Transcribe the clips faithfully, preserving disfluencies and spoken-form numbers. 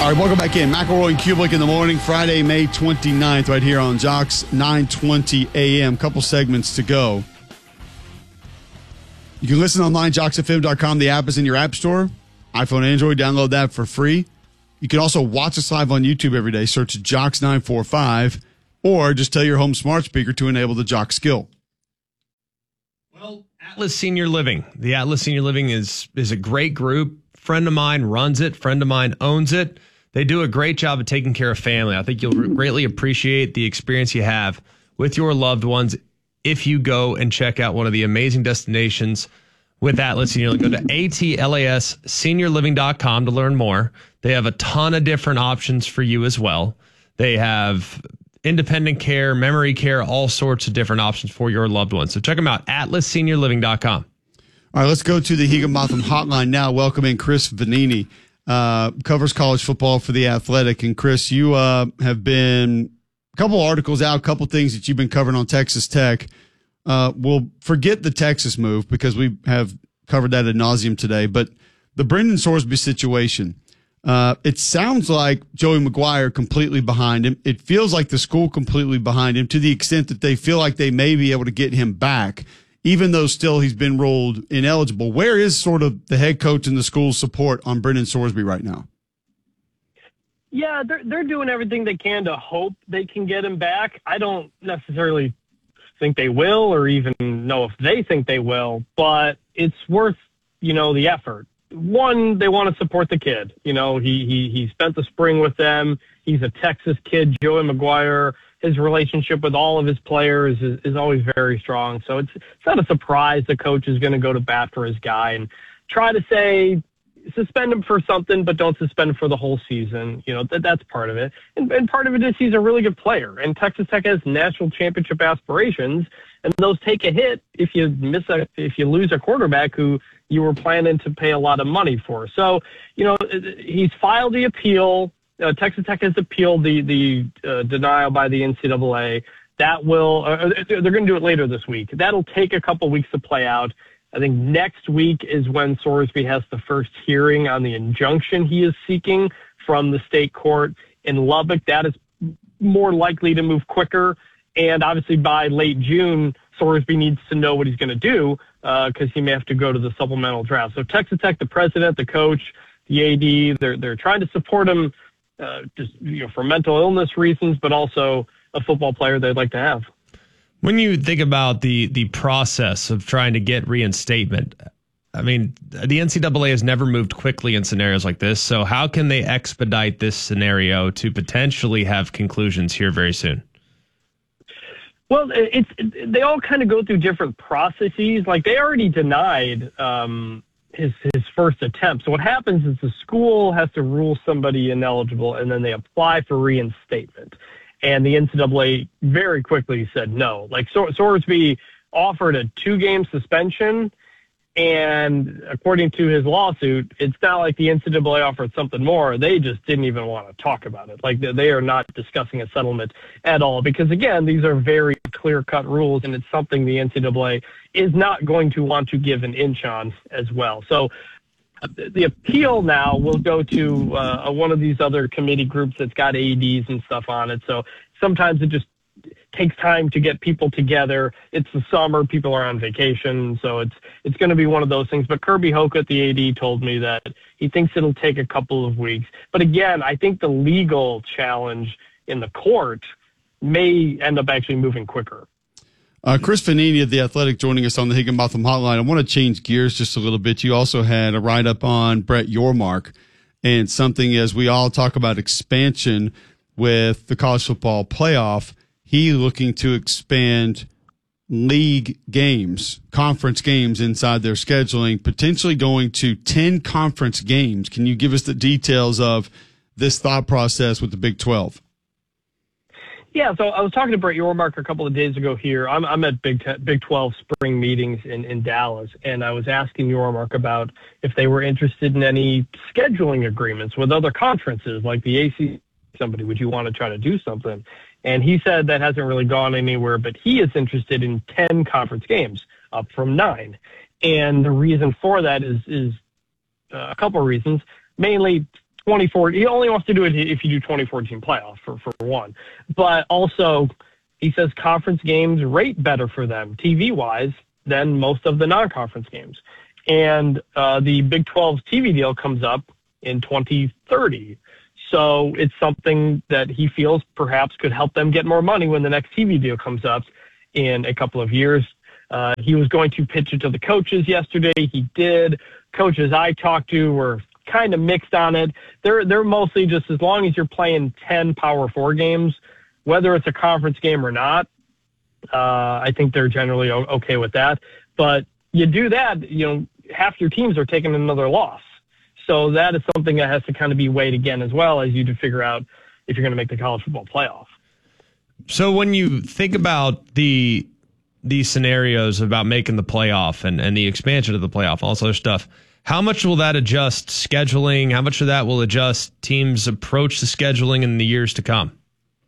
All right, welcome back in. McElroy and Kublik in the morning, Friday, May twenty-ninth, right here on Jocks, nine twenty a.m. Couple segments to go. You can listen online, jocks f m dot com. The app is in your app store. iPhone, Android, download that for free. You can also watch us live on YouTube every day. Search Jocks nine forty-five, or just tell your home smart speaker to enable the Jock skill. Well, Atlas Senior Living. The Atlas Senior Living is is a great group. Friend of mine runs it. Friend of mine owns it. They do a great job of taking care of family. I think you'll greatly appreciate the experience you have with your loved ones if you go and check out one of the amazing destinations with Atlas Senior Living. Go to A T L A S senior living dot com to learn more. They have a ton of different options for you as well. They have independent care, memory care, all sorts of different options for your loved ones. So check them out, atlas senior living dot com. All right, let's go to the Higginbotham hotline now. Welcoming Chris Vannini, uh, covers college football for The Athletic. And Chris, you uh, have been a couple articles out, a couple things that you've been covering on Texas Tech. Uh, we'll forget the Texas move because we have covered that ad nauseum today. But the Brendan Sorsby situation, uh, it sounds like Joey McGuire completely behind him. It feels like the school completely behind him to the extent that they feel like they may be able to get him back, even though still he's been ruled ineligible. Where is sort of the head coach and the school's support on Brendan Sorsby right now? Yeah, they're they're doing everything they can to hope they can get him back. I don't necessarily think they will or even know if they think they will, but it's worth, you know, the effort. One, they want to support the kid. You know, he he he spent the spring with them. He's a Texas kid, Joey McGuire. His relationship with all of his players is, is always very strong. So it's, it's not a surprise the coach is going to go to bat for his guy and try to say, suspend him for something, but don't suspend him for the whole season. You know, that that's part of it. And, and part of it is he's a really good player. And Texas Tech has national championship aspirations, and those take a hit if you miss a, if you lose a quarterback who you were planning to pay a lot of money for. So, you know, he's filed the appeal. Uh, Texas Tech has appealed the the uh, denial by the N C double A. That will uh, they're going to do it later this week. That'll take a couple weeks to play out. I think next week is when Sorsby has the first hearing on the injunction he is seeking from the state court in Lubbock. That is more likely to move quicker. And obviously by late June, Sorsby needs to know what he's going to do because uh, he may have to go to the supplemental draft. So Texas Tech, the president, the coach, the A D, they're they're trying to support him uh, just you know for mental illness reasons, but also a football player they'd like to have. When you think about the the process of trying to get reinstatement, I mean, the N C double A has never moved quickly in scenarios like this. So how can they expedite this scenario to potentially have conclusions here very soon? Well, it's it, they all kind of go through different processes. Like they already denied um, his his first attempt. So what happens is the school has to rule somebody ineligible, and then they apply for reinstatement. And the N C double A very quickly said no. Like Sor- Sorsby offered a two-game suspension, and according to his lawsuit, it's not like the N C double A offered something more. They just didn't even want to talk about it. Like they are not discussing a settlement at all because, again, these are very clear-cut rules, and it's something the N C double A is not going to want to give an inch on as well. So the appeal now will go to uh, one of these other committee groups that's got A Ds and stuff on it. So sometimes it just takes time to get people together. It's the summer, people are on vacation, so it's it's going to be one of those things. But Kirby Hocutt, the A D, told me that he thinks it'll take a couple of weeks. But again, I think the legal challenge in the court may end up actually moving quicker. Uh, Chris Vannini of The Athletic joining us on the Higginbotham Hotline. I want to change gears just a little bit. You also had a write-up on Brett Yormark and something as we all talk about expansion with the college football playoff, he looking to expand league games, conference games inside their scheduling, potentially going to ten conference games. Can you give us the details of this thought process with the Big twelve? Yeah, so I was talking to Brett Yormark a couple of days ago here. I'm, I'm at Big Ten, Big twelve spring meetings in, in Dallas, and I was asking Yormark about if they were interested in any scheduling agreements with other conferences like the A C C. Somebody, would you want to try to do something? And he said that hasn't really gone anywhere, but he is interested in ten conference games, up from nine. And the reason for that is is uh, a couple of reasons. Mainly, twenty-four. He only wants to do it if you do twenty fourteen playoffs for, for one. But also, he says conference games rate better for them T V-wise than most of the non-conference games. And uh, the Big twelve's T V deal comes up in twenty thirty. So it's something that he feels perhaps could help them get more money when the next T V deal comes up in a couple of years. Uh, he was going to pitch it to the coaches yesterday. He did. Coaches I talked to were kind of mixed on it. They're they're mostly just, as long as you're playing ten Power Four games, whether it's a conference game or not, uh, I think they're generally o- okay with that. But you do that, you know, half your teams are taking another loss. So that is something that has to kind of be weighed again as well as you to figure out if you're going to make the college football playoff. So when you think about the these scenarios about making the playoff and, and the expansion of the playoff, all this other stuff, how much will that adjust scheduling? How much of that will adjust teams' approach to scheduling in the years to come?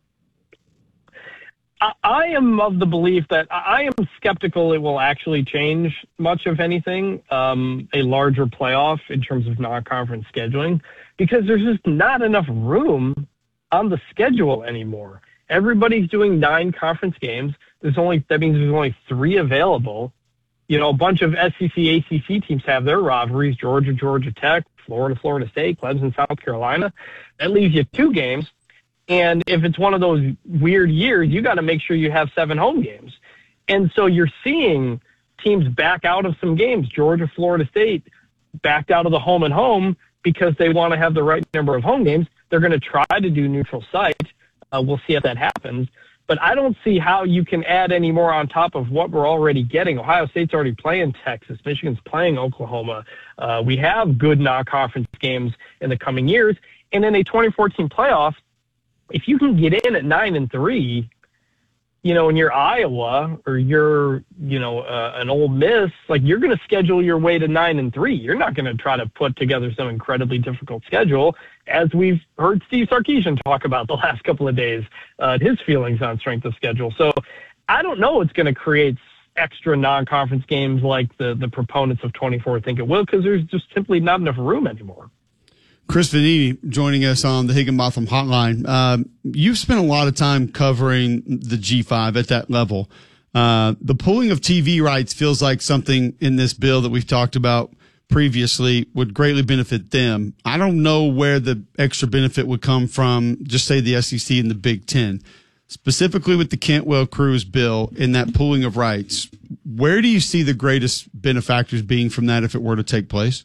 I, I am of the belief that I am skeptical it will actually change much of anything, um, a larger playoff in terms of non-conference scheduling, because there's just not enough room on the schedule anymore. Everybody's doing nine conference games. There's only, that means there's only three available. You know, a bunch of S E C, A C C teams have their rivalries: Georgia, Georgia Tech, Florida, Florida State, Clemson, South Carolina. That leaves you two games. And if it's one of those weird years, you got to make sure you have seven home games. And so you're seeing teams back out of some games. Georgia, Florida State backed out of the home and home because they want to have the right number of home games. They're going to try to do neutral site. Uh, we'll see if that happens. But I don't see how you can add any more on top of what we're already getting. Ohio State's already playing Texas. Michigan's playing Oklahoma. Uh, we have good non-conference games in the coming years. And in a twenty fourteen playoff, if you can get in at nine and three, you know, and you're Iowa or you're, you know, uh, an Ole Miss, like, you're going to schedule your way to nine and three. You're not going to try to put together some incredibly difficult schedule, as we've heard Steve Sarkisian talk about the last couple of days, uh, his feelings on strength of schedule. So I don't know it's going to create extra non-conference games like the, the proponents of twenty-four think it will, because there's just simply not enough room anymore. Chris Vannini joining us on the Higginbotham Hotline. Um, you've spent a lot of time covering the G five at that level. Uh, the pooling of T V rights feels like something in this bill that we've talked about previously would greatly benefit them. I don't know where the extra benefit would come from, just say the S E C and the Big Ten. Specifically with the Cantwell-Cruz bill in that pooling of rights, where do you see the greatest benefactors being from that if it were to take place?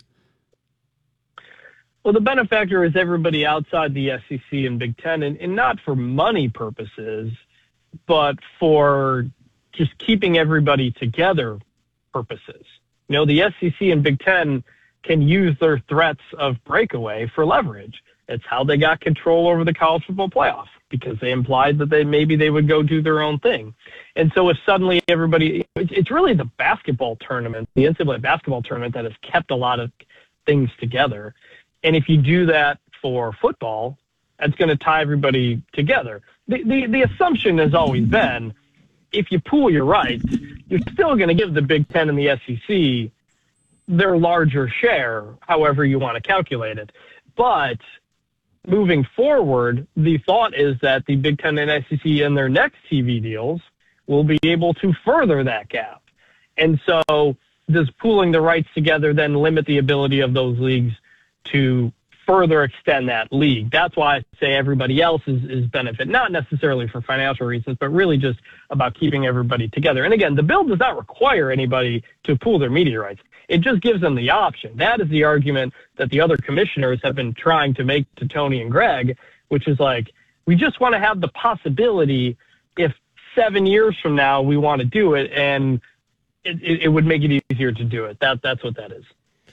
Well, the benefactor is everybody outside the S E C and Big Ten, and, and not for money purposes, but for just keeping everybody together purposes. You know, the S E C and Big Ten can use their threats of breakaway for leverage. It's how they got control over the college football playoff, because they implied that they maybe they would go do their own thing. And so if suddenly everybody, it's really the basketball tournament, the N C double A basketball tournament, that has kept a lot of things together. And if you do that for football, that's going to tie everybody together. The, the, the assumption has always been, if you pool your rights, you're still going to give the Big Ten and the S E C their larger share, however you want to calculate it. But moving forward, the thought is that the Big Ten and S E C in their next T V deals will be able to further that gap. And so does pooling the rights together then limit the ability of those leagues to further extend that league? That's why I say everybody else is, is benefit, not necessarily for financial reasons, but really just about keeping everybody together. And again, the bill does not require anybody to pool their media rights. It just gives them the option. That is the argument that the other commissioners have been trying to make to Tony and Greg, which is like, we just want to have the possibility if seven years from now we want to do it, and it, it, it would make it easier to do it. That That's what that is.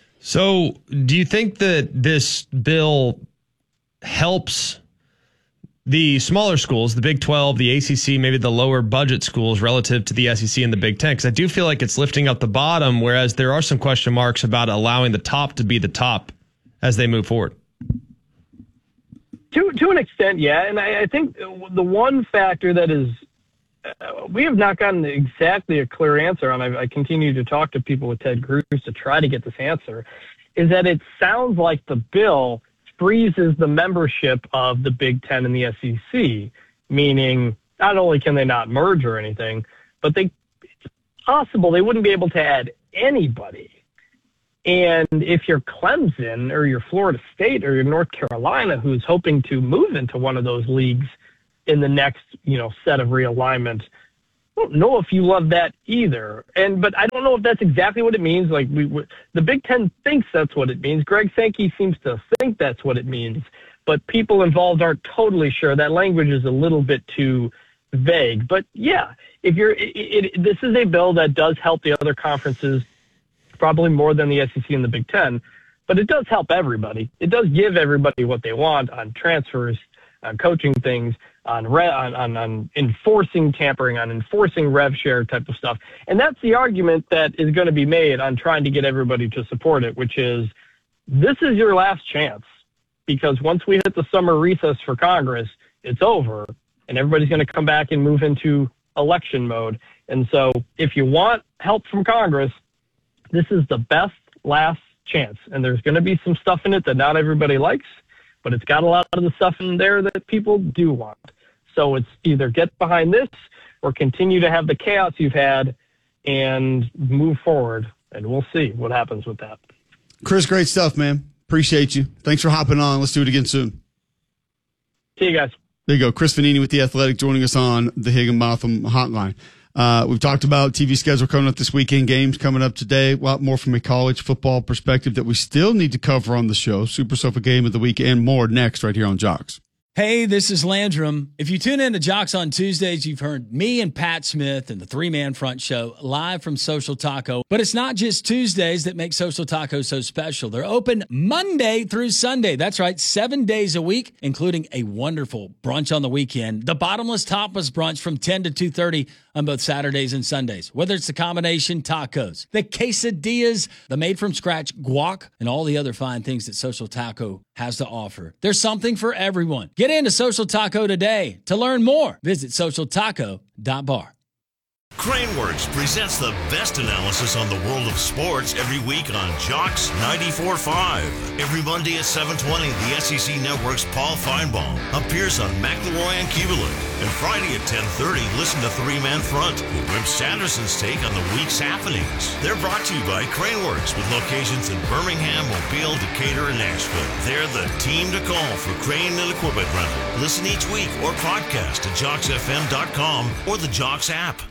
So do you think that this bill helps the smaller schools, the Big twelve, the A C C, maybe the lower budget schools relative to the S E C and the Big Ten? Because I do feel like it's lifting up the bottom, whereas there are some question marks about allowing the top to be the top as they move forward. To to an extent, yeah. And I, I think the one factor that is, uh, we have not gotten exactly a clear answer on, I, I continue to talk to people with Ted Cruz to try to get this answer, is that it sounds like the bill freezes the membership of the Big Ten and the S E C, meaning not only can they not merge or anything, but they it's possible they wouldn't be able to add anybody. And if you're Clemson or you're Florida State or you're North Carolina, who's hoping to move into one of those leagues in the next, you know, set of realignment, I don't know if you love that either. And but I don't know if that's exactly what it means. Like we, we the Big Ten thinks that's what it means. Greg Sankey seems to think that's what it means, but people involved aren't totally sure. That language is a little bit too vague. But yeah, if you're, it, it, this is a bill that does help the other conferences probably more than the S E C and the Big Ten, but it does help everybody. It does give everybody what they want on transfers, on coaching things, on, re- on, on, on enforcing tampering, on enforcing rev share type of stuff. And that's the argument that is going to be made on trying to get everybody to support it, which is this is your last chance, because once we hit the summer recess for Congress, it's over and everybody's going to come back and move into election mode. And so if you want help from Congress, this is the best last chance. And there's going to be some stuff in it that not everybody likes, but it's got a lot of the stuff in there that people do want. So it's either get behind this or continue to have the chaos you've had and move forward. And we'll see what happens with that. Chris, great stuff, man. Appreciate you. Thanks for hopping on. Let's do it again soon. See you guys. There you go. Chris Vannini with The Athletic joining us on the Higginbotham Hotline. Uh, we've talked about T V schedule coming up this weekend, games coming up today, a lot more from a college football perspective that we still need to cover on the show. Super Sofa Game of the Week and more next right here on Jocks. Hey, this is Landrum. If you tune in to Jocks on Tuesdays, you've heard me and Pat Smith and the three-man front show live from Social Taco. But it's not just Tuesdays that make Social Taco so special. They're open Monday through Sunday. That's right, seven days a week, including a wonderful brunch on the weekend. The Bottomless Tapas brunch from ten to two thirty on both Saturdays and Sundays. Whether it's the combination tacos, the quesadillas, the made-from-scratch guac, and all the other fine things that Social Taco has to offer. There's something for everyone. Get into Social Taco today. To learn more, visit social taco dot bar. Craneworks presents the best analysis on the world of sports every week on Jocks ninety-four point five. Every Monday at seven twenty, the S E C Network's Paul Feinbaum appears on McElroy and Kubelik. And Friday at ten thirty, listen to Three Man Front with Rip Sanderson's take on the week's happenings. They're brought to you by Craneworks with locations in Birmingham, Mobile, Decatur, and Nashville. They're the team to call for crane and equipment rental. Listen each week or podcast at jocks f m dot com or the Jocks app.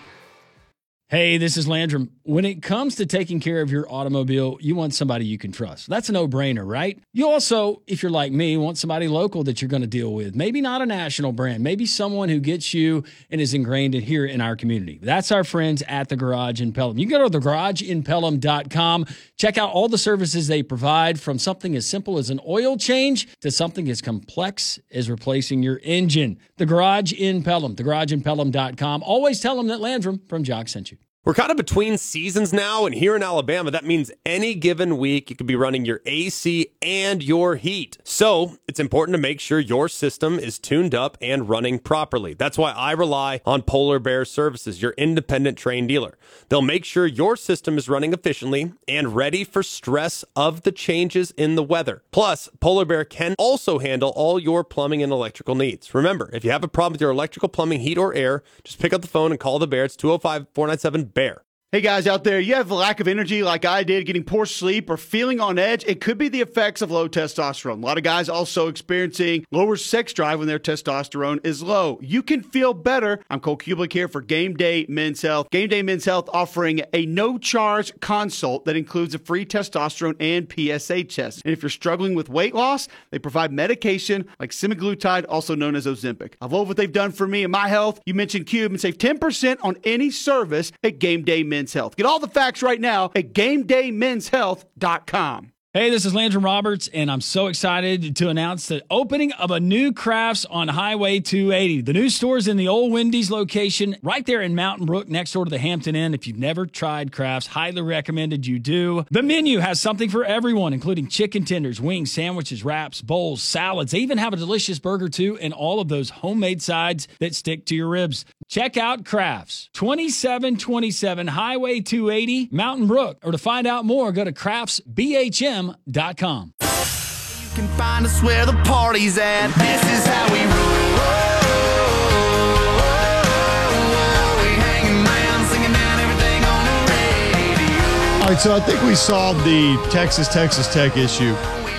Hey, this is Landrum. When it comes to taking care of your automobile, you want somebody you can trust. That's a no-brainer, right? You also, if you're like me, want somebody local that you're going to deal with. Maybe not a national brand. Maybe someone who gets you and is ingrained in here in our community. That's our friends at The Garage in Pelham. You can go to the garage in pelham dot com. Check out all the services they provide, from something as simple as an oil change to something as complex as replacing your engine. The Garage in Pelham, the garage in pelham dot com. Always tell them that Landrum from Jock sent you. We're kind of between seasons now, and here in Alabama, that means any given week you could be running your A C and your heat. So it's important to make sure your system is tuned up and running properly. That's why I rely on Polar Bear Services, your independent Trane dealer. They'll make sure your system is running efficiently and ready for stress of the changes in the weather. Plus, Polar Bear can also handle all your plumbing and electrical needs. Remember, if you have a problem with your electrical, plumbing, heat, or air, just pick up the phone and call the Bear. It's two oh five, four nine seven, BEAR. Hey guys out there, you have a lack of energy like I did, getting poor sleep or feeling on edge. It could be the effects of low testosterone. A lot of guys also experiencing lower sex drive when their testosterone is low. You can feel better. I'm Cole Kubelik here for Game Day Men's Health. Game Day Men's Health offering a no-charge consult that includes a free testosterone and P S A test. And if you're struggling with weight loss, they provide medication like semaglutide, also known as Ozempic. I love what they've done for me and my health. You mentioned Cube and save ten percent on any service at Game Day Men's Health. Get all the facts right now at game day men's health dot com. Hey, this is Landrum Roberts, and I'm so excited to announce the opening of a new Crafts on Highway two eighty. The new store is in the old Wendy's location right there in Mountain Brook, next door to the Hampton Inn. If you've never tried Crafts, highly recommended you do. The menu has something for everyone, including chicken tenders, wings, sandwiches, wraps, bowls, salads. They even have a delicious burger, too, and all of those homemade sides that stick to your ribs. Check out Crafts, twenty-seven twenty-seven Highway two eighty, Mountain Brook. Or to find out more, go to crafts b h m dot com. can find us where the party's at. This is how we roll. We hanging around, singing down everything on the radio. All right, so I think we solved the Texas Texas Tech issue.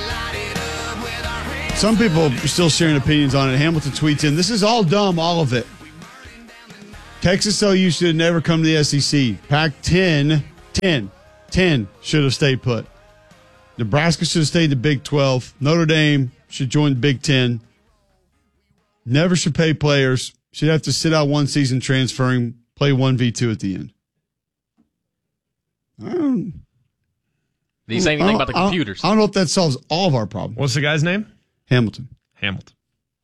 Some people are still sharing opinions on it. Hamilton tweets in, "This is all dumb, all of it. Texas O U should have never come to the S E C. Pac ten, ten, ten should have stayed put. Nebraska should have stayed the Big twelve. Notre Dame should join the Big ten. Never should pay players. Should have to sit out one season transferring, play one v two at the end." I don't, Did he say anything about the computers? I don't know if that solves all of our problems. What's the guy's name? Hamilton. Hamilton.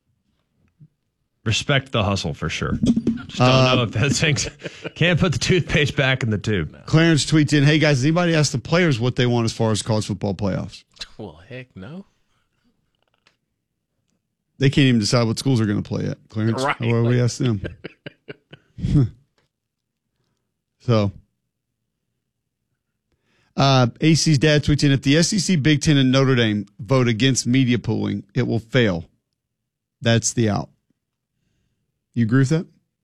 Respect the hustle for sure. Just don't Uh, know if that thing's can't put the toothpaste back in the tube. Clarence tweets in, "Hey guys, anybody ask the players what they want as far as college football playoffs? Well, heck no. They can't even decide what schools are going to play at. Clarence, Right. how we ask them?" So, uh, A C's dad tweets in, "If the S E C, Big Ten, and Notre Dame vote against media pooling, it will fail. That's the out." You agree with that?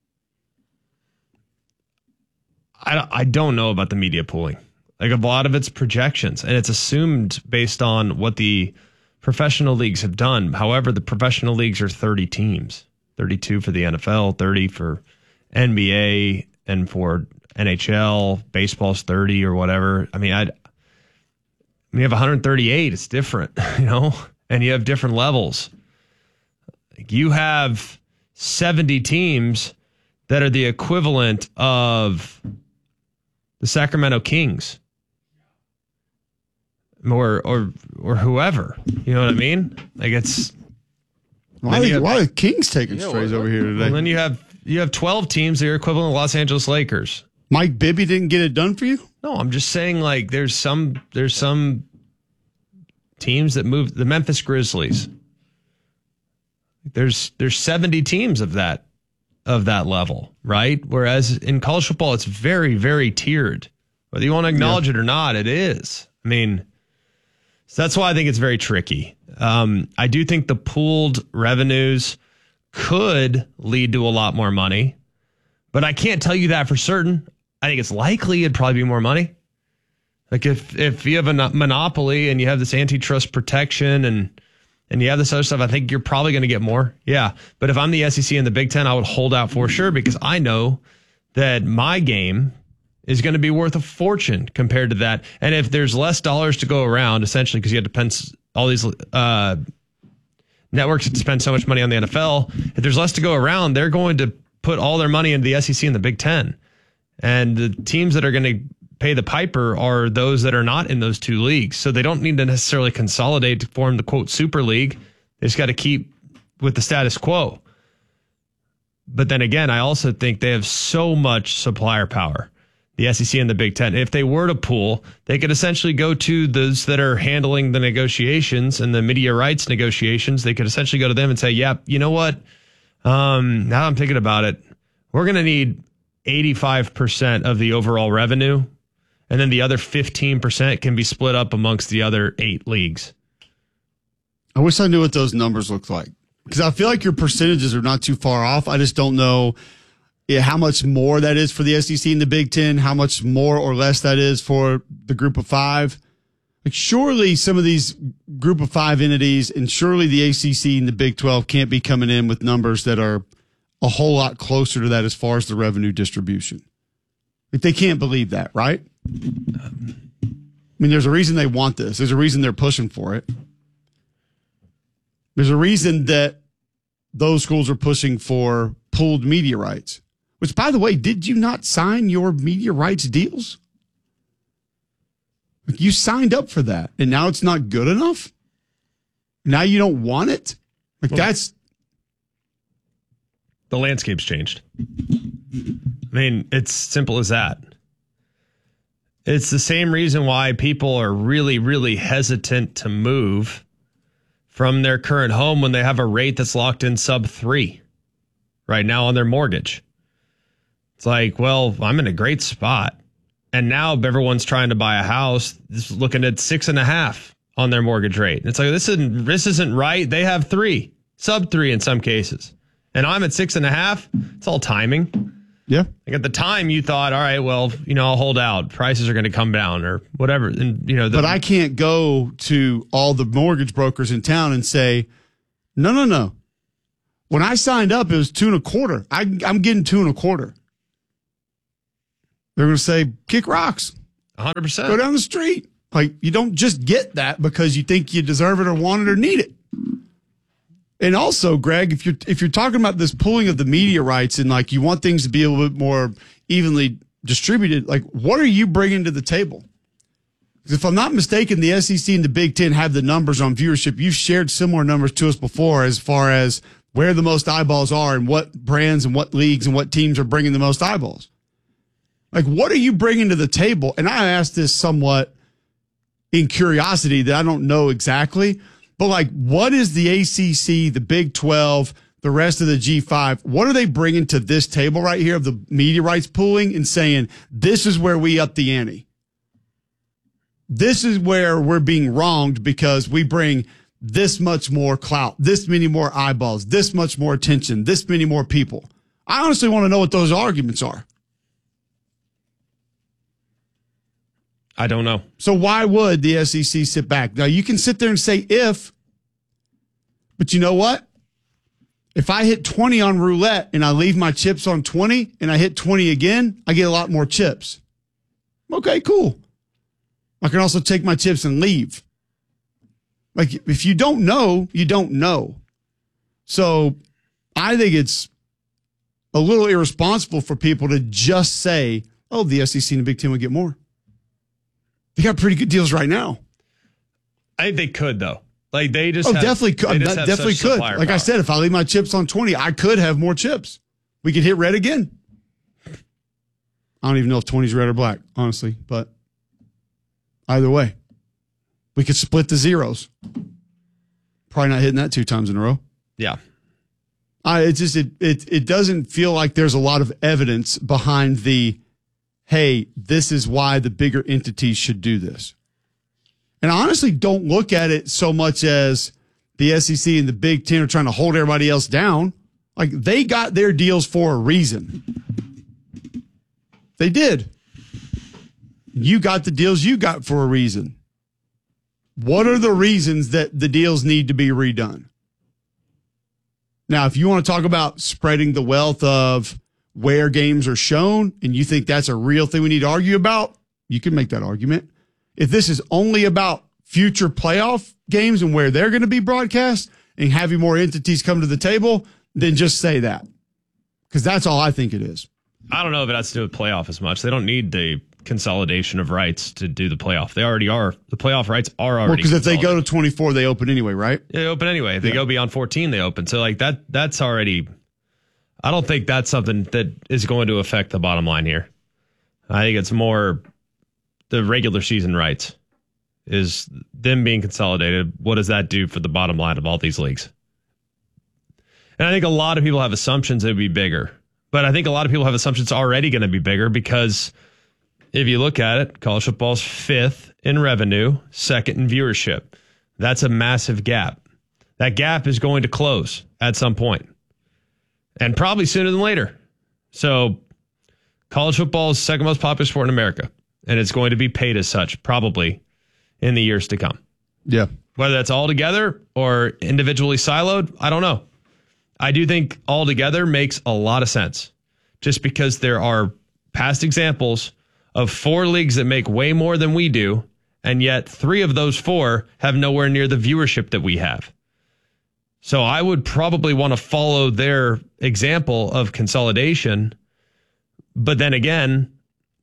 I, I don't know about the media pooling. Like a lot of it's projections, and it's assumed based on what the professional leagues have done. However, the professional leagues are thirty teams, thirty-two for the N F L, thirty for N B A, and for N H L. Baseball's thirty or whatever. I mean, I'd, when you have one hundred thirty-eight, it's different, you know, and you have different levels. Like you have seventy teams that are the equivalent of the Sacramento Kings or or or whoever. You know what I mean? Like it's Why, Then you have- why are the Kings taking Yeah, strays what- over here today? well, then you have you have twelve teams that are equivalent of Los Angeles Lakers. Mike Bibby didn't get it done for you? No, I'm just saying like there's some there's some teams that move the Memphis Grizzlies. There's there's seventy teams of that of that level, right? Whereas in college football, it's very, very tiered. Whether you want to acknowledge it or not, it is. I mean, so that's why I think it's very tricky. Um, I do think the pooled revenues could lead to a lot more money, but I can't tell you that for certain. I think it's likely it'd probably be more money. Like if if you have a monopoly and you have this antitrust protection and and you have this other stuff, I think you're probably going to get more. Yeah. But if I'm the S E C and the Big Ten, I would hold out for sure because I know that my game is going to be worth a fortune compared to that. And if there's less dollars to go around, essentially, because you have to spend all these uh, networks to spend so much money on the N F L, if there's less to go around, they're going to put all their money into the S E C and the Big Ten. And the teams that are going to pay the piper are those that are not in those two leagues. So they don't need to necessarily consolidate to form the quote super league. They just got to keep with the status quo. But then again, I also think they have so much supplier power, the S E C and the Big Ten. If they were to pool, they could essentially go to those that are handling the negotiations and the media rights negotiations. They could essentially go to them and say, yeah, you know what? Um, now I'm thinking about it. We're going to need eighty-five percent of the overall revenue. And then the other fifteen percent can be split up amongst the other eight leagues. I wish I knew what those numbers looked like because I feel like your percentages are not too far off. I just don't know yeah, how much more that is for the S E C and the Big Ten, how much more or less that is for the group of five. Like surely some of these group of five entities and surely the A C C and the Big twelve can't be coming in with numbers that are a whole lot closer to that as far as the revenue distribution. Like they can't believe that, right? I mean, there's a reason they want this. There's a reason they're pushing for it. There's a reason that those schools are pushing for pooled media rights, which, by the way, did you not sign your media rights deals? Like you signed up for that, and now it's not good enough? Now you don't want it? Like well, that's... The landscape's changed. I mean, it's simple as that. It's the same reason why people are really, really hesitant to move from their current home when they have a rate that's locked in sub three right now on their mortgage. It's like, well, I'm in a great spot. And now everyone's trying to buy a house looking at six and a half on their mortgage rate. And it's like, this isn't, this isn't right. They have three, sub three in some cases. And I'm at six and a half. It's all timing. Yeah. Like at the time you thought, all right, well, you know, I'll hold out. Prices are going to come down or whatever. And, you know, the, but I can't go to all the mortgage brokers in town and say, no, no, no. When I signed up, it was two and a quarter. I, I'm getting two and a quarter. They're going to say, kick rocks. one hundred percent. Go down the street. Like, you don't just get that because you think you deserve it or want it or need it. And also, Greg, if you're if you're talking about this pooling of the media rights and like you want things to be a little bit more evenly distributed, like what are you bringing to the table? Because if I'm not mistaken, the S E C and the Big Ten have the numbers on viewership. You've shared similar numbers to us before as far as where the most eyeballs are and what brands and what leagues and what teams are bringing the most eyeballs. Like, what are you bringing to the table? And I asked this somewhat in curiosity that I don't know exactly. But, like, what is the A C C, the Big twelve, the rest of the G five, what are they bringing to this table right here of the media rights pooling and saying, this is where we up the ante? This is where we're being wronged because we bring this much more clout, this many more eyeballs, this much more attention, this many more people. I honestly want to know what those arguments are. I don't know. So why would the S E C sit back? Now, you can sit there and say if, but you know what? If I hit twenty on roulette and I leave my chips on twenty and I hit twenty again, I get a lot more chips. Okay, cool. I can also take my chips and leave. Like, if you don't know, you don't know. So I think it's a little irresponsible for people to just say, oh, the S E C and the Big Ten would get more. They got pretty good deals right now. I think they could, though. Like, they just oh, have, definitely could. just That definitely could. Like power. I said, if I leave my chips on twenty, I could have more chips. We could hit red again. I don't even know if twenty is red or black, honestly, but either way, we could split the zeros. Probably not hitting that two times in a row. Yeah. I, it just, it, it, it doesn't feel like there's a lot of evidence behind the, hey, this is why the bigger entities should do this. And I honestly don't look at it so much as the S E C and the Big Ten are trying to hold everybody else down. Like, they got their deals for a reason. They did. You got the deals you got for a reason. What are the reasons that the deals need to be redone? Now, if you want to talk about spreading the wealth of where games are shown and you think that's a real thing we need to argue about, you can make that argument. If this is only about future playoff games and where they're going to be broadcast and having more entities come to the table, then just say that. Because that's all I think it is. I don't know if it has to do with playoff as much. They don't need the consolidation of rights to do the playoff. They already are. The playoff rights are already. Well, because if they go to twenty-four, they open anyway, right? Yeah, they open anyway. If yeah. they go beyond fourteen, they open. So like that, that's already. I don't think that's something that is going to affect the bottom line here. I think it's more the regular season rights is them being consolidated. What does that do for the bottom line of all these leagues? And I think a lot of people have assumptions it would be bigger, but I think a lot of people have assumptions already going to be bigger because if you look at it, college football's fifth in revenue, second in viewership. That's a massive gap. That gap is going to close at some point. And probably sooner than later. So college football is the second most popular sport in America. And it's going to be paid as such, probably, in the years to come. Yeah. Whether that's all together or individually siloed, I don't know. I do think all together makes a lot of sense. Just because there are past examples of four leagues that make way more than we do, and yet three of those four have nowhere near the viewership that we have. So I would probably want to follow their example of consolidation. But then again,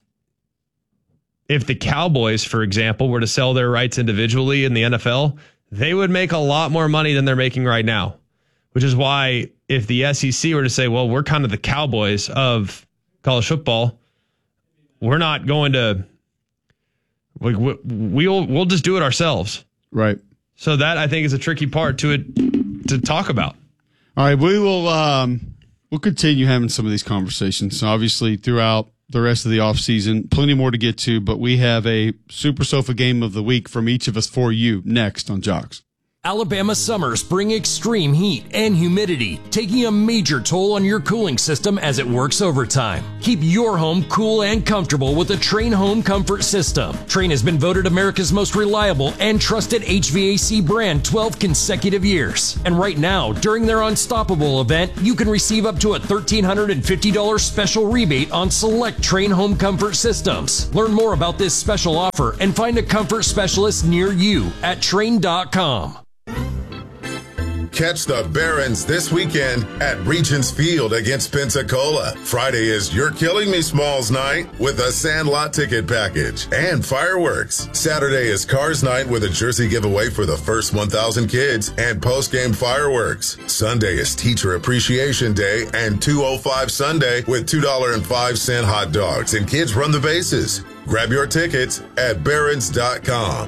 if the Cowboys, for example, were to sell their rights individually in the N F L, they would make a lot more money than they're making right now. Which is why if the S E C were to say, well, we're kind of the Cowboys of college football, we're not going to, we, we, we'll, we'll just do it ourselves. Right. So that, I think, is a tricky part to it to talk about. All right, we will um, we'll continue having some of these conversations. So obviously, throughout the rest of the offseason. Plenty more to get to, but we have a Super Sofa Game of the Week from each of us for you next on Jocks. Alabama summers bring extreme heat and humidity, taking a major toll on your cooling system as it works overtime. Keep your home cool and comfortable with a Trane Home Comfort System. Trane has been voted America's most reliable and trusted H V A C brand twelve consecutive years. And right now, during their Unstoppable event, you can receive up to a one thousand three hundred fifty dollars special rebate on select Trane Home Comfort Systems. Learn more about this special offer and find a comfort specialist near you at Trane dot com. Catch the Barons this weekend at Regents Field against Pensacola. Friday is You're Killing Me Smalls night with a Sandlot ticket package and fireworks. Saturday is Cars night with a jersey giveaway for the first one thousand kids and post-game fireworks. Sunday is Teacher Appreciation Day and two oh five Sunday with two dollars and five cents hot dogs and kids run the bases. Grab your tickets at Barons dot com.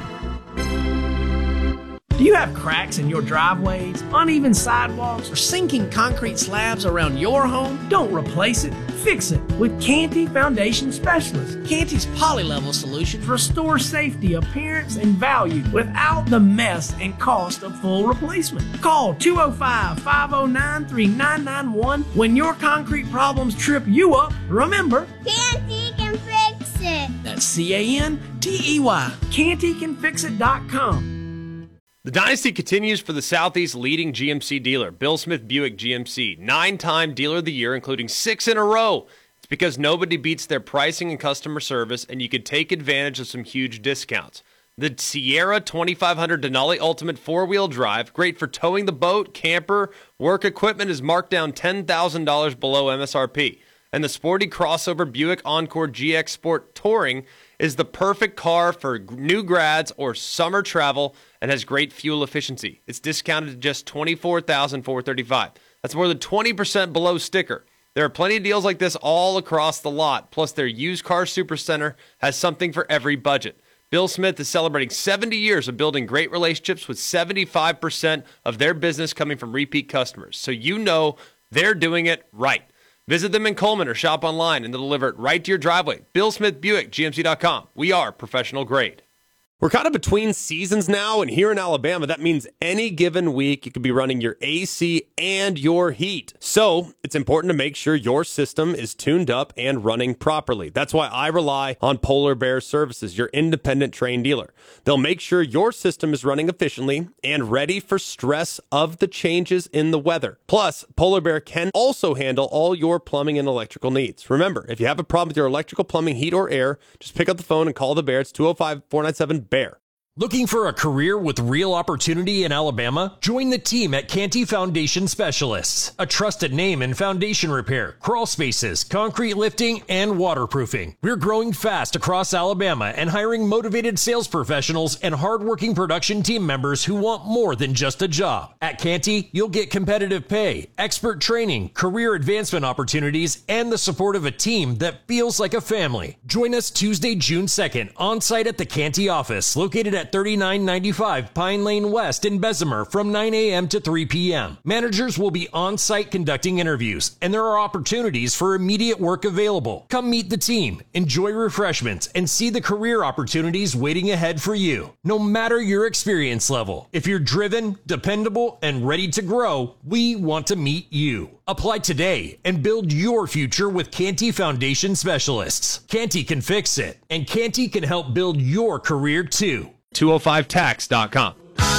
Do you have cracks in your driveways, uneven sidewalks, or sinking concrete slabs around your home? Don't replace it. Fix it with Canty Foundation Specialists. Canty's poly-level solutions restore safety, appearance, and value without the mess and cost of full replacement. Call two oh five, five oh nine, three nine nine one when your concrete problems trip you up. Remember, Canty can fix it. That's C A N T E Y. Canty can fix it dot com. The dynasty continues for the Southeast leading G M C dealer, Bill Smith Buick G M C, nine-time Dealer of the Year, including six in a row. It's because nobody beats their pricing and customer service, and you can take advantage of some huge discounts. The Sierra twenty-five hundred Denali Ultimate four-wheel drive, great for towing the boat, camper, work equipment, is marked down ten thousand dollars below M S R P. And the sporty crossover Buick Encore G X Sport Touring is the perfect car for new grads or summer travel and has great fuel efficiency. It's discounted to just twenty-four thousand four hundred thirty-five dollars. That's more than twenty percent below sticker. There are plenty of deals like this all across the lot. Plus, their used car supercenter has something for every budget. Bill Smith is celebrating seventy years of building great relationships with seventy-five percent of their business coming from repeat customers. So you know they're doing it right. Visit them in Coleman or shop online and they'll deliver it right to your driveway. Bill Smith Buick, G M C dot com. We are professional grade. We're kind of between seasons now, and here in Alabama, that means any given week you could be running your A C and your heat. So it's important to make sure your system is tuned up and running properly. That's why I rely on Polar Bear Services, your independent Trane dealer. They'll make sure your system is running efficiently and ready for stress of the changes in the weather. Plus, Polar Bear can also handle all your plumbing and electrical needs. Remember, if you have a problem with your electrical, plumbing, heat, or air, just pick up the phone and call the Bear. It's two oh five, four nine seven, BEAR. Looking for a career with real opportunity in Alabama? Join the team at Canty Foundation Specialists, a trusted name in foundation repair, crawl spaces, concrete lifting, and waterproofing. We're growing fast across Alabama and hiring motivated sales professionals and hardworking production team members who want more than just a job. At Canty, you'll get competitive pay, expert training, career advancement opportunities, and the support of a team that feels like a family. Join us Tuesday, June second, on site at the Canty office, located at thirty-nine ninety-five Pine Lane West in Bessemer from nine a.m. to three p.m. Managers will be on site conducting interviews, and there are opportunities for immediate work available. Come meet the team, enjoy refreshments, and see the career opportunities waiting ahead for you. No matter your experience level, if you're driven, dependable, and ready to grow, we want to meet you. Apply today and build your future with Canty Foundation Specialists. Canty can fix it, and Canty can help build your career too. two oh five tax dot com.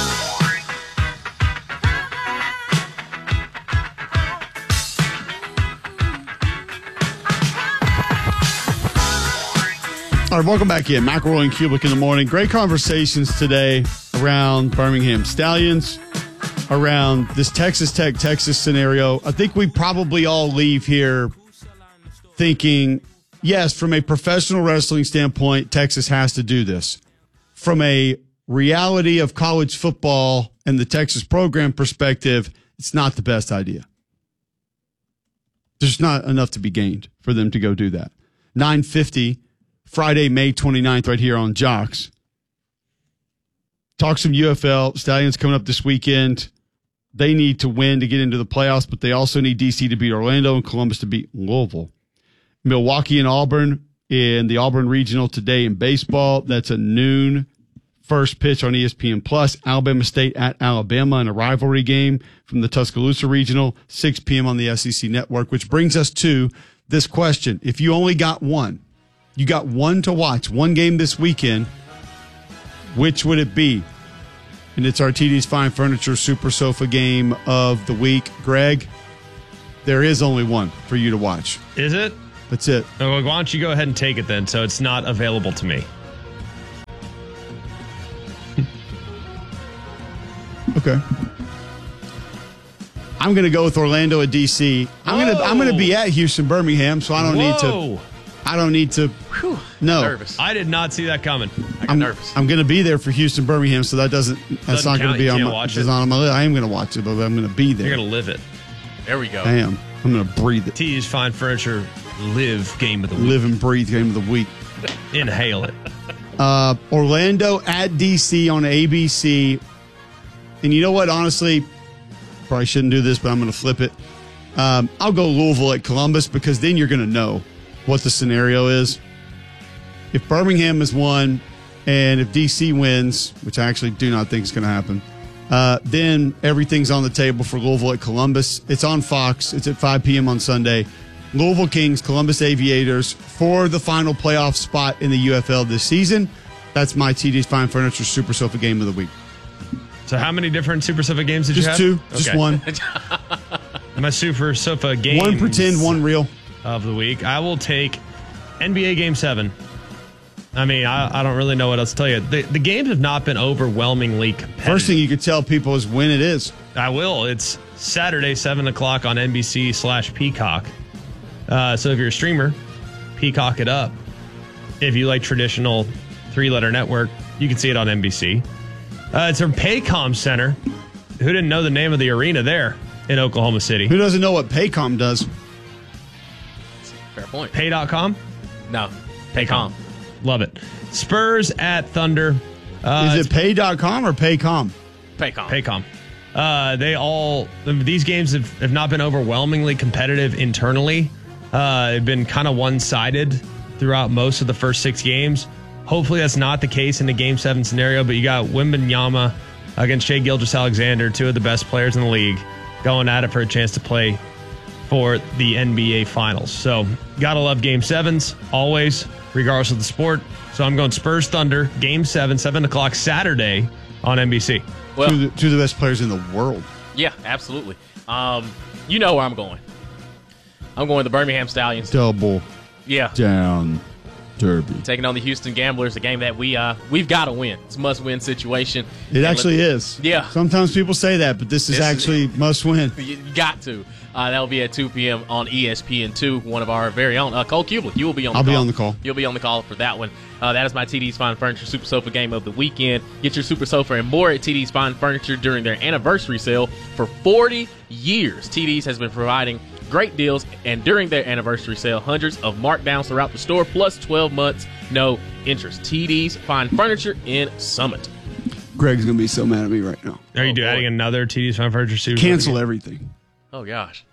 All right, welcome back in. McElroy and Kubick in the morning. Great conversations today around Birmingham Stallions, around this Texas Tech Texas scenario. I think we probably all leave here thinking, yes, from a professional wrestling standpoint, Texas has to do this. From a reality of college football and the Texas program perspective, it's not the best idea. There's not enough to be gained for them to go do that. nine fifty, Friday, May twenty-ninth, right here on Jocks. Talk some U F L. Stallions coming up this weekend. They need to win to get into the playoffs, but they also need D C to beat Orlando and Columbus to beat Louisville. Milwaukee and Auburn in the Auburn Regional today in baseball. That's a noon first pitch on E S P N Plus. Alabama State at Alabama in a rivalry game from the Tuscaloosa Regional, six p.m. on the S E C Network, which brings us to this question. If you only got one, you got one to watch, one game this weekend, which would it be? And it's our T D's Fine Furniture Super Sofa game of the week. Greg, there is only one for you to watch. Is it? That's it. Oh, well, why don't you go ahead and take it then, so it's not available to me. Okay. I'm going to go with Orlando at D C. I'm going to I'm going to be at Houston Birmingham, so I don't Whoa. need to I don't need to Whew, no. nervous. I did not see that coming. I got I'm nervous. I'm going to be there for Houston Birmingham, so that doesn't that's Doesn't not going count. to be You on can't my watch it's it. not on my list. I am going to watch it, but I'm going to be there. You're going to live it. There we go. I am. I'm going to breathe it. T's Fine Furniture Live Game of the Week. Live and breathe game of the week. Inhale it. Uh, Orlando at D C on A B C. And you know what? Honestly, probably shouldn't do this, but I'm going to flip it. Um, I'll go Louisville at Columbus because then you're going to know what the scenario is. If Birmingham has won and if D C wins, which I actually do not think is going to happen, uh, then everything's on the table for Louisville at Columbus. It's on Fox. It's at five p.m. on Sunday. Louisville Kings, Columbus Aviators for the final playoff spot in the U F L this season. That's my T D's Fine Furniture Super Sofa game of the week. So how many different Super Sofa games did Just you have? two. Just one. My Super Sofa game. One pretend, one real. Of the week. I will take N B A Game seven. I mean, I, I don't really know what else to tell you. The, the games have not been overwhelmingly competitive. First thing you could tell people is when it is. I will. It's Saturday, seven o'clock on N B C slash Peacock. Uh, so if you're a streamer, Peacock it up. If you like traditional three-letter network, you can see it on N B C. Uh, it's from Paycom Center. Who didn't know the name of the arena there in Oklahoma City? Who doesn't know what Paycom does? Fair point. Pay dot com? No. Paycom. Love it. Spurs at Thunder. Uh, is it pay dot com or Paycom? Paycom. Paycom. Uh, they all, these games have, have not been overwhelmingly competitive internally. Uh, they've been kind of one-sided throughout most of the first six games. Hopefully that's not the case in the Game seven scenario, but you got Wembanyama against Shai Gilgeous-Alexander, two of the best players in the league, going at it for a chance to play for the N B A Finals. So, gotta love Game sevens, always, regardless of the sport. So I'm going Spurs Thunder, Game seven, seven o'clock Saturday on N B C. Well, two, of the, two of the best players in the world. Yeah, absolutely. Um, you know where I'm going. I'm going with the Birmingham Stallions. Double Yeah. down derby. Taking on the Houston Gamblers, a game that we, uh, we've got to win. It's a must-win situation. It And actually let- is. Yeah. Sometimes people say that, but this is This is- actually must win. You got to. Uh, that'll be at two p.m. on E S P N two. One of our very own. Uh, Cole Kublik, you will be on the I'll call. be on the call. You'll be on the call for that one. Uh, that is my T D's Fine Furniture Super Sofa game of the weekend. Get your Super Sofa and more at T D's Fine Furniture during their anniversary sale. For forty years, T D's has been providing great deals, and during their anniversary sale, hundreds of markdowns throughout the store, plus twelve months, no interest. T D's Fine Furniture in Summit. Greg's going to be so mad at me right now. Are you Oh, do, boy. adding another T D's Fine Furniture Super? Cancel everything. Oh, gosh.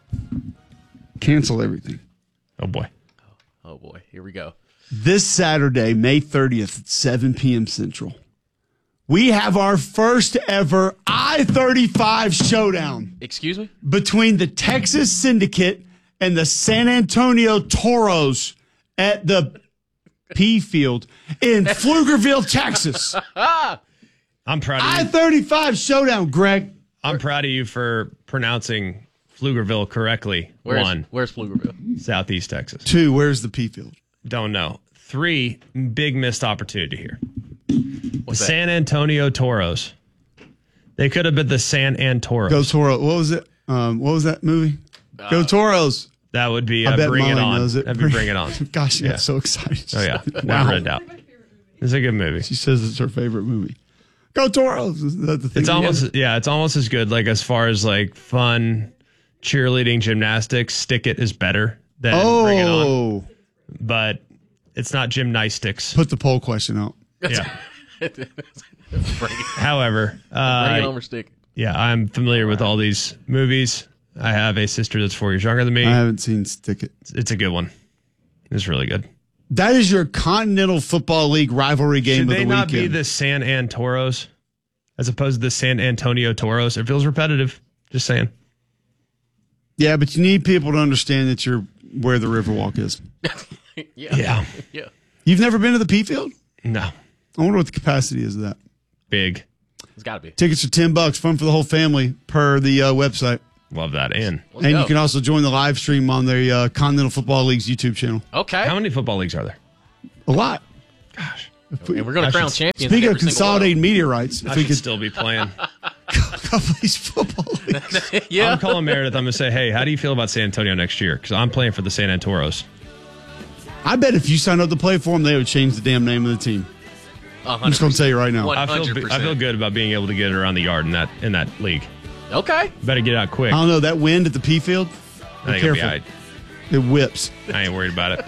Cancel everything. Oh, boy. Oh, boy. Here we go. This Saturday, May thirtieth at seven p.m. Central, we have our first ever I thirty-five showdown Excuse me? between the Texas Syndicate and the San Antonio Toros at the P Field in Pflugerville, Texas. I'm proud of I you. thirty-five showdown, Greg. I'm proud of you for pronouncing Pflugerville correctly. Where's, One, Where's Pflugerville? Southeast Texas. Two, where's the P Field? Don't know. Three, big missed opportunity here. What's the that? San Antonio Toros. They could have been the San Antoros. Go Toro. What was it? Um, what was that movie? Uh, Go Toros. That would be I uh, bet Bring It Molly On. knows it. That'd be Bring It On. Gosh, she Yeah. got so excited. Oh, yeah. Wow. Never in doubt. It's a good movie. She says it's her favorite movie. Go Toros. Is that the thing? It's almost, yeah, it's almost as good, like, as far as, like, fun cheerleading gymnastics. Stick It is better than Bring It On. Oh. But it's not gymnastics. Put the poll question out. Yeah. Bring it, However, uh, bring it on or stick it. yeah, I'm familiar with all these movies. I have a sister that's four years younger than me. I haven't seen Stick It. It's a good one. It's really good. That is your Continental Football League rivalry game Should of the they weekend. not be the San An Toros as opposed to the San Antonio Toros? It feels repetitive. Just saying. Yeah, but you need people to understand that you're where the Riverwalk is. yeah. Yeah. Yeah. You've never been to the P Field? No. I wonder what the capacity is of that. Big. It's got to be. Tickets are ten bucks, fun for the whole family per the uh, website. Love that. And Let's and go. you can also join the live stream on the uh, Continental Football League's YouTube channel. Okay. how many football leagues are there? A lot. Gosh. And we're going to crown should- champions. Speaking in of every single consolidated media rights, I if we should could still be playing. cover these football leagues. one. yeah. I'm calling Meredith. I'm going to say, hey, how do you feel about San Antonio next year? Because I'm playing for the San Antoros. I bet if you signed up to play for them, they would change the damn name of the team. I'm just going to tell you right now. I feel, I feel good about being able to get it around the yard in that in that league. Okay. Better get out quick. I don't know, that wind at the P Field, I think be it'll be careful. all right. It whips. I ain't worried about it.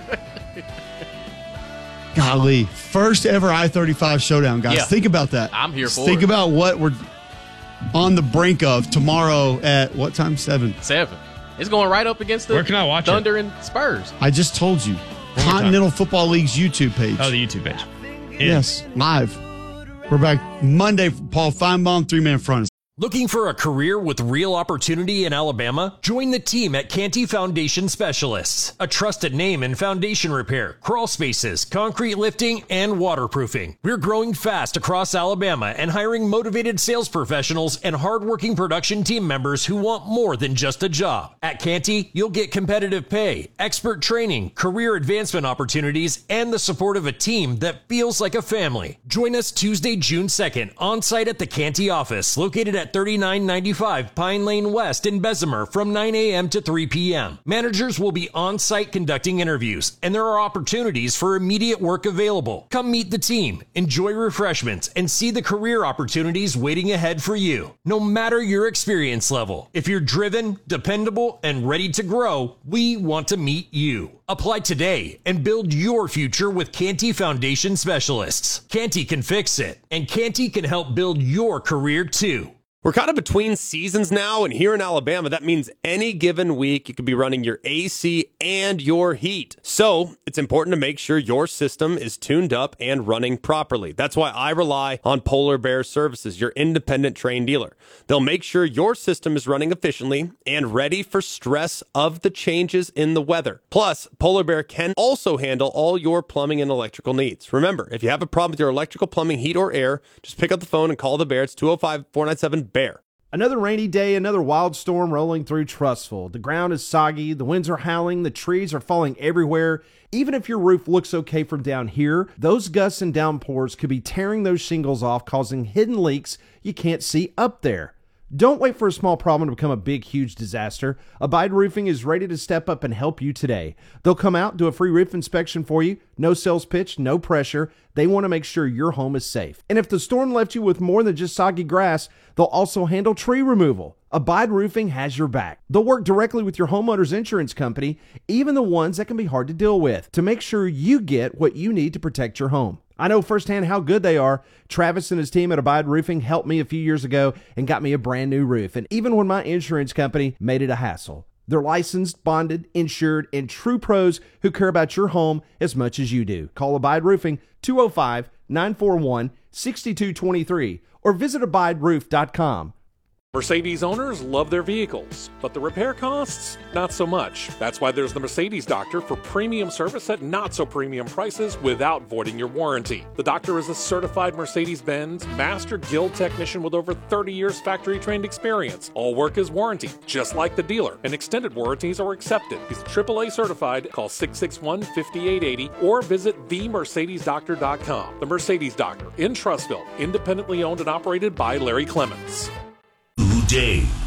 Golly. First ever I thirty-five showdown, guys. Yeah. Think about that. I'm here for Think it. about what we're on the brink of tomorrow at what time? Seven. Seven. It's going right up against the Where can I watch it? Thunder and Spurs. I just told you. more time. Continental Football League's YouTube page. Oh, the YouTube page. In. Yes, live. We're back Monday. Paul Feinbaum, three-man front. Looking for a career with real opportunity in Alabama? Join the team at Canty Foundation Specialists, a trusted name in foundation repair, crawl spaces, concrete lifting, and waterproofing. We're growing fast across Alabama and hiring motivated sales professionals and hardworking production team members who want more than just a job. At Canty, you'll get competitive pay, expert training, career advancement opportunities, and the support of a team that feels like a family. Join us Tuesday, June second, on site at the Canty office, located at thirty-nine ninety-five Pine Lane West in Bessemer from nine a.m. to three p.m. Managers will be on site conducting interviews, and there are opportunities for immediate work available. Come meet the team, enjoy refreshments, and see the career opportunities waiting ahead for you. No matter your experience level, if you're driven, dependable, and ready to grow, we want to meet you. Apply today and build your future with Canty Foundation Specialists. Canty can fix it, and Canty can help build your career too. We're kind of between seasons now, and here in Alabama, that means any given week you could be running your A C and your heat. So it's important to make sure your system is tuned up and running properly. That's why I rely on Polar Bear Services, your independent trained dealer. They'll make sure your system is running efficiently and ready for stress of the changes in the weather. Plus, Polar Bear can also handle all your plumbing and electrical needs. Remember, if you have a problem with your electrical, plumbing, heat, or air, just pick up the phone and call the Bear. It's two oh five, four nine seven, Bear. Another rainy day, another wild storm rolling through Trussville. The ground is soggy, the winds are howling, the trees are falling everywhere. Even if your roof looks okay from down here, those gusts and downpours could be tearing those shingles off, causing hidden leaks you can't see up there. Don't wait for a small problem to become a big, huge disaster. Abide Roofing is ready to step up and help you today. They'll come out, do a free roof inspection for you. No sales pitch, no pressure. They want to make sure your home is safe. And if the storm left you with more than just soggy grass, they'll also handle tree removal. Abide Roofing has your back. They'll work directly with your homeowner's insurance company, even the ones that can be hard to deal with, to make sure you get what you need to protect your home. I know firsthand how good they are. Travis and his team at Abide Roofing helped me a few years ago and got me a brand new roof. And even when my insurance company made it a hassle, they're licensed, bonded, insured, and true pros who care about your home as much as you do. Call Abide Roofing two oh five, nine four one, six two two three or visit abide roof dot com. Mercedes owners love their vehicles, but the repair costs, not so much. That's why there's the Mercedes Doctor for premium service at not so premium prices without voiding your warranty. The Doctor is a certified Mercedes-Benz Master Guild technician with over thirty years factory-trained experience. All work is warranted, just like the dealer, and extended warranties are accepted. He's triple A certified. Call six six one, five eight eight zero or visit the mercedes doctor dot com. The Mercedes Doctor in Trussville, independently owned and operated by Larry Clements. Day